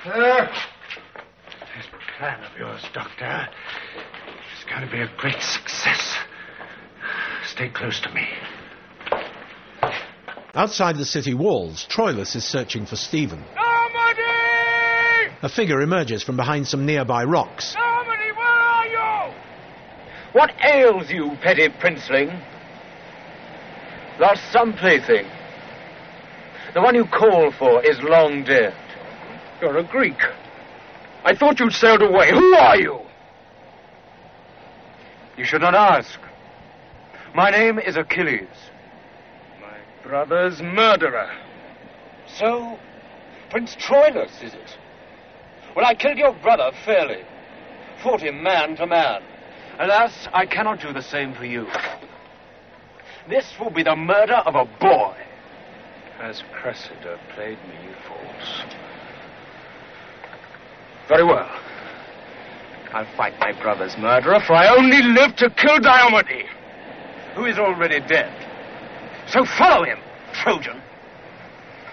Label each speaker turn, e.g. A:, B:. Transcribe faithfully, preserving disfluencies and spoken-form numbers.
A: Uh, this plan of yours, Doctor, is going to be a great success. Stay close to me.
B: Outside the city walls, Troilus is searching for Stephen.
C: Normandy!
B: A figure emerges from behind some nearby rocks.
C: Normandy, where are you?
D: What ails you, petty princeling? Lost some plaything. The one you call for is long dead.
C: You're a Greek. I thought you'd sailed away. Who are you?
D: You should not ask. My name is Achilles.
C: My brother's murderer.
D: So, Prince Troilus, is it? Well, I killed your brother fairly. Fought him man to man. Alas, I cannot do the same for you. This will be the murder of a boy.
C: Has Cressida played me false? Very well. I'll fight my brother's murderer, for I only live to kill Diomede,
D: Who is already dead. So follow him, Trojan.